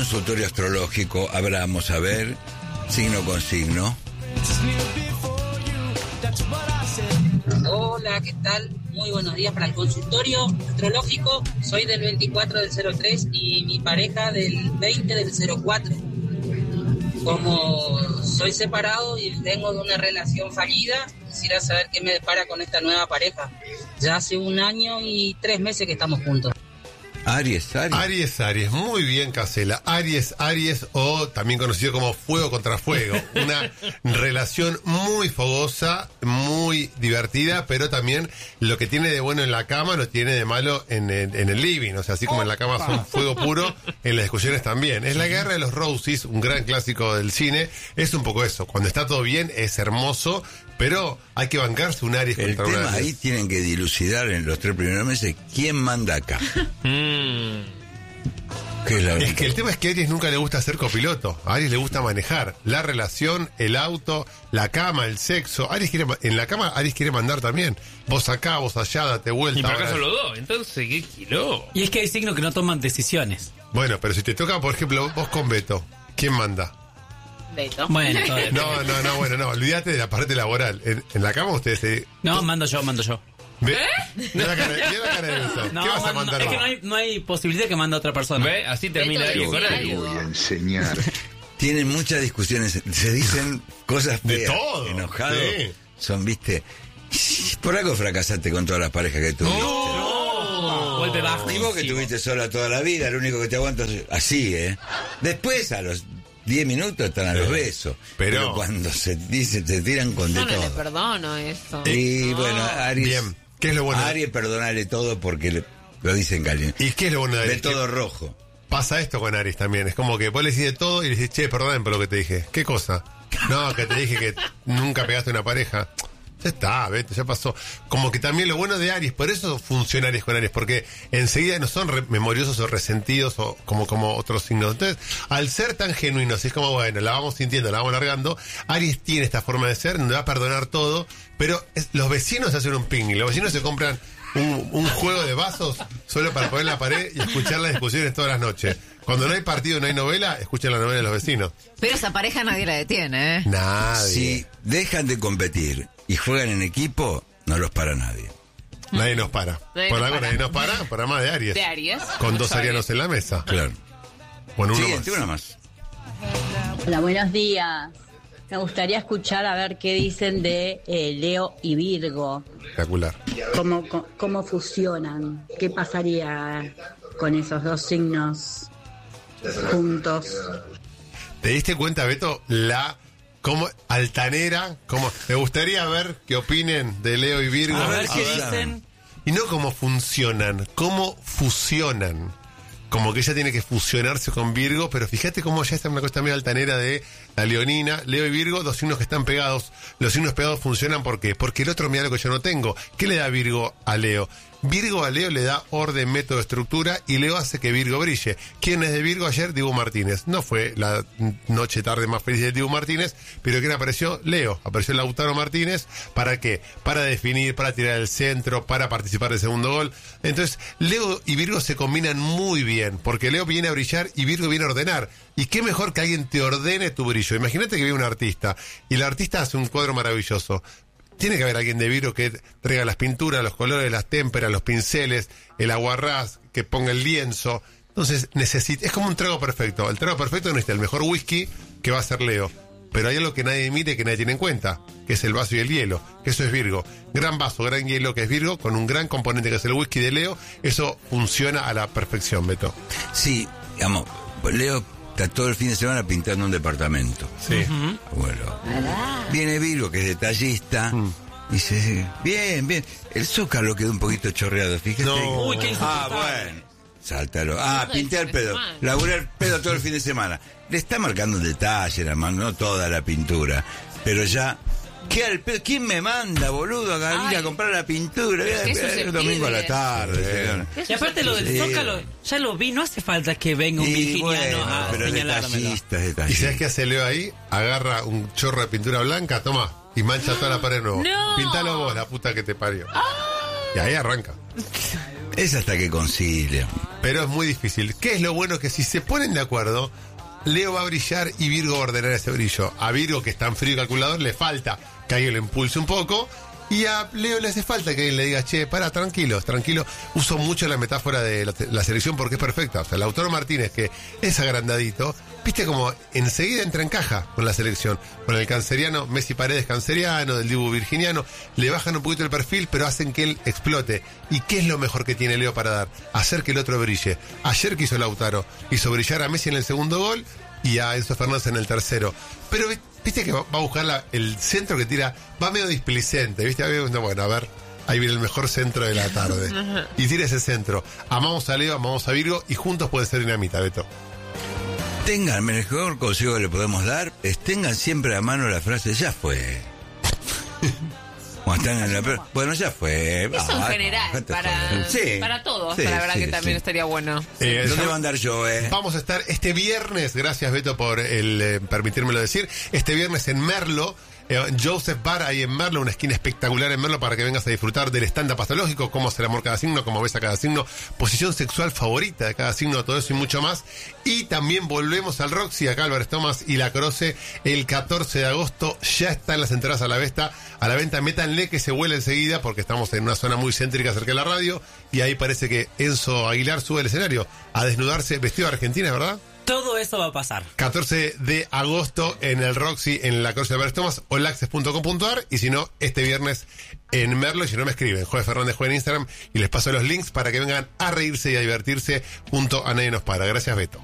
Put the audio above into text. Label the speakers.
Speaker 1: consultorio astrológico. Abramos, a ver, signo con signo.
Speaker 2: Hola, ¿qué tal? Muy buenos días para el consultorio astrológico. Soy del 24 del 03 y mi pareja del 20 del 04. Como soy separado y vengo de una relación fallida, quisiera saber qué me depara con esta nueva pareja. Ya hace 1 año y 3 meses que estamos juntos.
Speaker 3: Aries, muy bien, Casela. Aries, o también conocido como fuego contra fuego. Una relación muy fogosa, muy divertida, pero también lo que tiene de bueno en la cama lo tiene de malo en el living. O sea, así como en la cama son fuego puro, en las discusiones también. Es la guerra de los Roses, un gran clásico del cine. Es un poco eso. Cuando está todo bien, es hermoso, pero hay que bancarse un Aries
Speaker 1: contra un Aries. El tema ahí tienen que dilucidar en los 3 primeros meses quién manda acá.
Speaker 3: Es que el tema es que a Aries nunca le gusta ser copiloto. A Aries le gusta manejar la relación, el auto, la cama, el sexo. En la cama Aries quiere mandar también. Vos acá, vos allá, date vuelta.
Speaker 4: Y por acaso los dos, entonces qué kilo.
Speaker 5: Y es que hay signos que no toman decisiones.
Speaker 3: Bueno, pero si te toca, por ejemplo, vos con Beto, ¿quién manda?
Speaker 6: Beto.
Speaker 5: Bueno,
Speaker 3: no, olvídate de la parte laboral. En la cama ustedes
Speaker 5: mando yo.
Speaker 3: ¿Ve? Mira la cara de Beto. ¿Qué vas a mandar?
Speaker 5: Es que no hay posibilidad que mande a otra persona.
Speaker 4: ¿Ve? Así termina Aries con Aries.
Speaker 1: Voy a enseñar. Tienen muchas discusiones, se dicen cosas feas,
Speaker 3: de todo,
Speaker 1: enojados.
Speaker 3: Sí.
Speaker 1: Son, viste, por algo fracasaste con todas las parejas que tuviste.
Speaker 5: Golpe bajo.
Speaker 1: Y vos que tuviste sola toda la vida, lo único que te aguantas así, Después a los 10 minutos están a los besos. Pero cuando se tiran con de todo.
Speaker 6: No le perdono eso.
Speaker 1: Y bueno, Aries.
Speaker 3: Bien. ¿Qué es lo bueno?
Speaker 1: A Aries perdonale todo porque lo dicen caliente.
Speaker 3: ¿Y qué es lo bueno de Aries?
Speaker 1: De todo rojo.
Speaker 3: Pasa esto con Aries también. Es como que vos le decís de todo y le decís, che, perdonen por lo que te dije. ¿Qué cosa? No, que te dije que nunca pegaste una pareja. Ya está, vete, ya pasó. Como que también lo bueno de Aries, por eso funciona Aries con Aries, porque enseguida no son memoriosos o resentidos o como otros signos. Entonces, al ser tan genuinos, es como, bueno, la vamos sintiendo, la vamos largando, Aries tiene esta forma de ser, donde va a perdonar todo, pero los vecinos hacen un ping, los vecinos se compran un juego de vasos solo para poner en la pared y escuchar las discusiones todas las noches. Cuando no hay partido, no hay novela, escuchen la novela de los vecinos.
Speaker 6: Pero esa pareja nadie la detiene, ¿eh?
Speaker 3: Nadie.
Speaker 1: Si dejan de competir y juegan en equipo, no los para nadie.
Speaker 3: Nadie nos para. Nadie nos para, para más de Aries.
Speaker 6: De Aries.
Speaker 3: Con 2 arianos en la mesa.
Speaker 1: Claro.
Speaker 3: Bueno,
Speaker 1: uno más.
Speaker 7: Hola, buenos días. Me gustaría escuchar a ver qué dicen de Leo y Virgo.
Speaker 3: Espectacular.
Speaker 7: ¿Cómo fusionan? ¿Qué pasaría con esos 2 signos juntos?
Speaker 3: ¿Te diste cuenta, Beto, como altanera? Me gustaría ver qué opinen de Leo y Virgo.
Speaker 5: A ver qué dicen.
Speaker 3: Y no cómo funcionan, cómo fusionan. Como que ella tiene que fusionarse con Virgo, pero fíjate cómo ya está una cosa medio altanera de la leonina. Leo y Virgo, 2 signos que están pegados. Los signos pegados funcionan, ¿por qué? Porque el otro mira lo que yo no tengo. ¿Qué le da Virgo a Leo? Virgo a Leo le da orden, método, estructura, y Leo hace que Virgo brille. ¿Quién es de Virgo ayer? Dibu Martínez. No fue la noche tarde más feliz de Dibu Martínez, pero ¿quién apareció? Leo. Apareció Lautaro Martínez. ¿Para qué? Para definir, para tirar el centro, para participar del segundo gol. Entonces, Leo y Virgo se combinan muy bien, porque Leo viene a brillar y Virgo viene a ordenar. Y qué mejor que alguien te ordene tu brillo. Imagínate que viene un artista, y el artista hace un cuadro maravilloso. Tiene que haber alguien de Virgo que traiga las pinturas, los colores, las témperas, los pinceles, el aguarrás, que ponga el lienzo. Entonces es como un trago perfecto. El trago perfecto necesita el mejor whisky, que va a ser Leo. Pero hay algo que nadie mire, que nadie tiene en cuenta, que es el vaso y el hielo, que eso es Virgo. Gran vaso, gran hielo, que es Virgo, con un gran componente que es el whisky de Leo. Eso funciona a la perfección, Beto.
Speaker 1: Sí, digamos, Leo está todo el fin de semana pintando un departamento.
Speaker 3: Sí.
Speaker 1: Bueno, viene Virgo, que es detallista, y dice, bien, el zócalo quedó un poquito chorreado, fíjate.
Speaker 3: No.
Speaker 5: Uy, qué insoportable.
Speaker 1: bueno, sáltalo. Pinté al pedo, laburé al pedo todo el fin de semana. Le está marcando un detalle, la mano, no toda la pintura, pero ya... ¿Qué al pedo? ¿Quién me manda, boludo, a ir a comprar la pintura? El domingo a la tarde.
Speaker 5: Y aparte lo del zócalo, ya lo vi, no hace falta que venga un virginiano a señalármelo.
Speaker 3: ¿Y sabes qué hace Leo ahí? Agarra un chorro de pintura blanca, toma, y mancha toda la pared de nuevo.
Speaker 6: No.
Speaker 3: Pintalo vos, la puta que te parió. Y ahí arranca.
Speaker 1: Es hasta que concilian.
Speaker 3: Pero es muy difícil. ¿Qué es lo bueno? Que si se ponen de acuerdo, Leo va a brillar y Virgo va a ordenar ese brillo. A Virgo, que está en frío calculador, le falta que alguien lo impulse un poco. Y a Leo le hace falta que alguien le diga, che, para, tranquilo. Uso mucho la metáfora de la selección porque es perfecta. O sea, Lautaro Martínez, que es agrandadito, viste como enseguida entra en caja con la selección. Con el canceriano, Messi Paredes canceriano, del Dibu virginiano, le bajan un poquito el perfil, pero hacen que él explote. ¿Y qué es lo mejor que tiene Leo para dar? Hacer que el otro brille. Ayer que hizo Lautaro, hizo brillar a Messi en el segundo gol y a Enzo Fernández en el tercero. Pero viste que va a buscar el centro que tira, va medio displicente, viste, bueno, a ver, ahí viene el mejor centro de la tarde. Y tira ese centro. Amamos a Leo, amamos a Virgo y juntos pueden ser dinamita, Beto.
Speaker 1: El mejor consejo que le podemos dar es tengan siempre a mano la frase, ya fue. Cuando están en bueno, ya fue.
Speaker 6: Eso en general, para todos, la verdad que también estaría bueno.
Speaker 1: ¿Dónde va a andar yo,
Speaker 3: Vamos a estar este viernes, gracias Beto por permitírmelo decir, este viernes en Merlo, Joseph Bar ahí en Merlo, una esquina espectacular en Merlo para que vengas a disfrutar del stand-up patológico, cómo hacer amor cada signo, cómo ves a cada signo, posición sexual favorita de cada signo, todo eso y mucho más. Y también volvemos al Roxy, acá Álvarez Thomas y La Croce, el 14 de agosto, ya están las entradas a la venta, métanle que se vuela enseguida porque estamos en una zona muy céntrica cerca de la radio y ahí parece que Enzo Aguilar sube al escenario a desnudarse vestido de Argentina, ¿verdad?
Speaker 5: Todo eso va a pasar.
Speaker 3: 14 de agosto en el Roxy, en La Croce de Álvarez Thomas, o laxes.com.ar, y si no, este viernes en Merlo, y si no me escriben, Joe Fernández Joe en Instagram, y les paso los links para que vengan a reírse y a divertirse junto a Nadie Nos Para. Gracias, Beto.